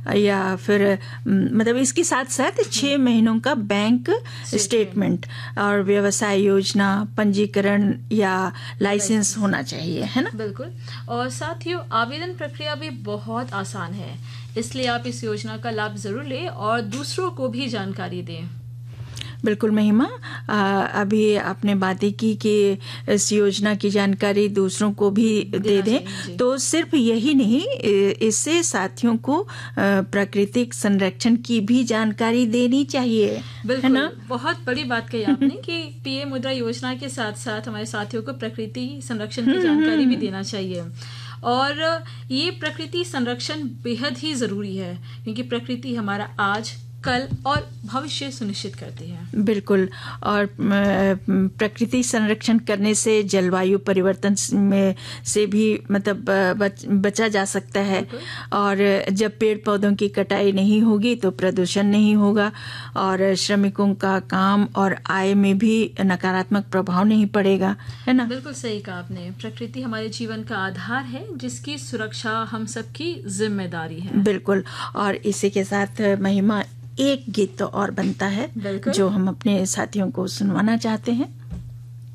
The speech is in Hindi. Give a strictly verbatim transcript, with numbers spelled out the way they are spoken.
या फिर मतलब इसके साथ साथ छह महीनों का बैंक स्टेटमेंट और व्यवसाय योजना, पंजीकरण या लाइसेंस होना चाहिए, है ना? बिल्कुल। और साथियों, आवेदन प्रक्रिया भी बहुत आसान है, इसलिए आप इस योजना का लाभ जरूर लें और दूसरों को भी जानकारी दें। बिल्कुल महिमा, अभी आपने बातें की कि इस योजना की जानकारी दूसरों को भी दे दें, तो सिर्फ यही नहीं, इससे साथियों को प्राकृतिक संरक्षण की भी जानकारी देनी चाहिए, है ना? बहुत बड़ी बात कही आपने कि पीएम मुद्रा योजना के साथ साथ हमारे साथियों को प्रकृति संरक्षण की जानकारी भी देना चाहिए। और ये प्रकृति संरक्षण बेहद ही जरूरी है, क्योंकि प्रकृति हमारा आज, कल और भविष्य सुनिश्चित करती है। बिल्कुल। और प्रकृति संरक्षण करने से जलवायु परिवर्तन में से भी मतलब बच, बचा जा सकता है। और जब पेड़ पौधों की कटाई नहीं होगी तो प्रदूषण नहीं होगा और श्रमिकों का काम और आय में भी नकारात्मक प्रभाव नहीं पड़ेगा, है ना? बिल्कुल सही कहा आपने। प्रकृति हमारे जीवन का आधार है, जिसकी सुरक्षा हम सबकी जिम्मेदारी है। बिल्कुल। और इसी के साथ महिमा, एक गीत तो और बनता है जो हम अपने साथियों को सुनवाना चाहते हैं।